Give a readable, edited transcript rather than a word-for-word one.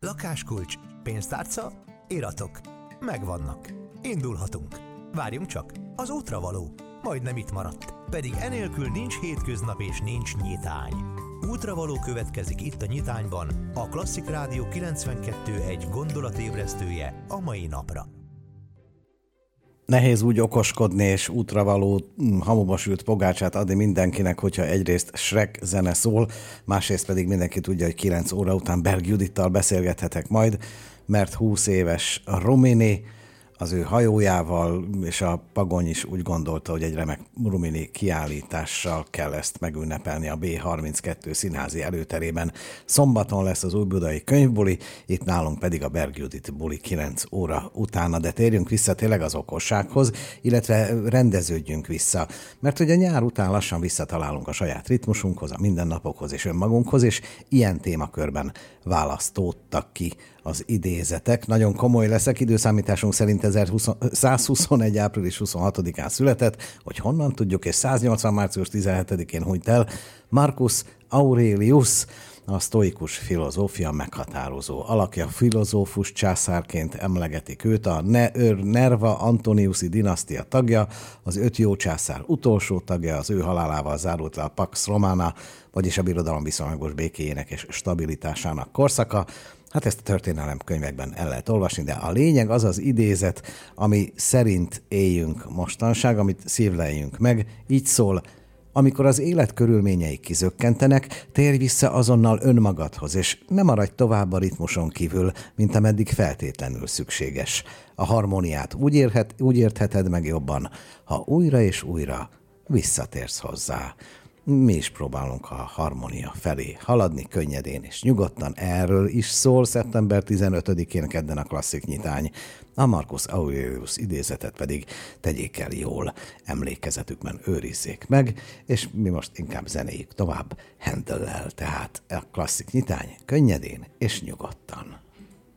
Lakáskulcs, pénztárca, iratok. Megvannak. Indulhatunk. Várjunk csak, az útra való. Majdnem itt maradt. Pedig enélkül nincs hétköznap és nincs nyitány. Útravaló következik itt a Nyitányban, a Klasszik Rádió 92.1 gondolatébresztője a mai napra. Nehéz úgy okoskodni és útravaló hamuba sült pogácsát adni mindenkinek, hogyha egyrészt Shrek zene szól, másrészt pedig mindenki tudja, hogy 9 óra után Berg Judittal beszélgethetek majd, mert 20 éves Rumini, az ő hajójával, és a Pagony is úgy gondolta, hogy egy remek Rumini kiállítással kell ezt megünnepelni a B32 színházi előterében. Szombaton lesz az újbudai könyvbuli, itt nálunk pedig a Berg Judit buli 9 óra utána, de térjünk vissza tényleg az okossághoz, illetve rendeződjünk vissza, mert hogy a nyár után lassan visszatalálunk a saját ritmusunkhoz, a mindennapokhoz és önmagunkhoz, és ilyen témakörben választódtak ki az idézetek. Nagyon komoly leszek, időszámításunk szerint 1121. április 26-án született, hogy honnan tudjuk, és 180. március 17-én hunyt el Marcus Aurelius, a sztoikus filozófia meghatározó alakja. Filozófus császárként emlegetik őt, a Nerva Antoniusi dinasztia tagja, az 5 jó császár utolsó tagja, az ő halálával zárult le a Pax Romana, vagyis a birodalom viszonylagos békéjének és stabilitásának korszaka. Hát ezt a történelem könyvekben el lehet olvasni, de a lényeg az az idézet, ami szerint éljünk mostanság, amit szívleljünk meg. Így szól: amikor az élet körülményei kizökkentenek, térj vissza azonnal önmagadhoz, és ne maradj tovább a ritmuson kívül, mint ameddig feltétlenül szükséges. A harmóniát úgy értheted meg jobban, ha újra és újra visszatérsz hozzá. Mi is próbálunk a harmónia felé haladni, könnyedén és nyugodtan. Erről is szól szeptember 15-én kedden a Klasszik Nyitány. A Marcus Aurelius idézetet pedig tegyék el jól, emlékezetükben őrizzék meg, és mi most inkább zenéjük tovább Handellel, tehát a Klasszik Nyitány könnyedén és nyugodtan.